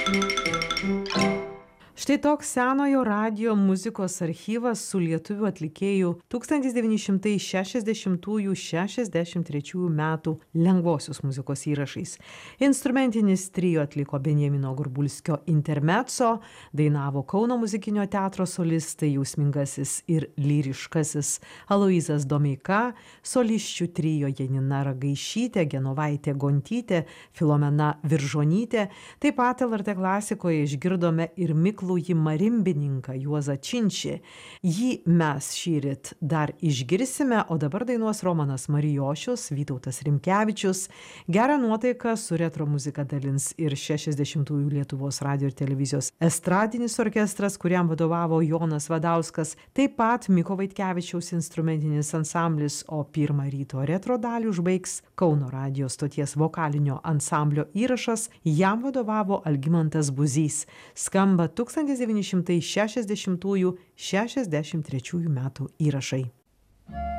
Štai toks senojo radijo muzikos archyvas su lietuvių atlikėjų 1960–63 metų lengvosios muzikos įrašais. Instrumentinis trio atliko Benjamino Gorbulskio intermezzo, dainavo Kauno muzikinio teatro solistai, jausmingasis ir lyriškasis Aloyzas Domeika, solisčių trio Janina Ragaišytė, Genovaitė Gontytė, Filomena Viržonytė. Taip pat LRT klasikoje išgirdome ir miklųjį marimbininką Juozą Činčį. Jį mes šįryt dar išgirsime, o dabar dainuos Romanas Marijošius, Vytautas Rimkevičius. Gerą nuotaiką su retro muzika dalins ir 60-ųjų Lietuvos radijo ir televizijos estradinis orkestras, kuriam vadovavo Jonas Vadauskas, taip pat Miko Vaitkevičiaus instrumentinis ansamblis, o pirmą ryto retro dalį užbaigs Kauno radijo stoties vokalinio ansamblio įrašas, jam vadovavo Algimantas Buzys. Skamba 1960–63 metų įrašai.